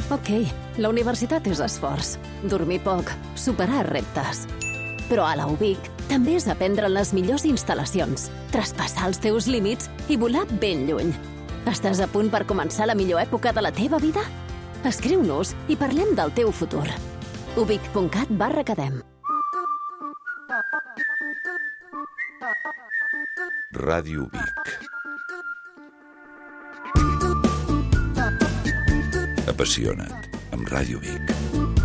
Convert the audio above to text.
Ok, la universitat és esforç, dormir poc, superar reptes. Però a la UBIC també és aprendre en les millors instal·lacions, traspassar els teus límits i volar ben lluny. Estàs a punt per començar la millor època de la teva vida? Escriu-nos i parlem del teu futur. ubic.cat/academ. Ràdio Vic. Apassiona't amb Ràdio Vic.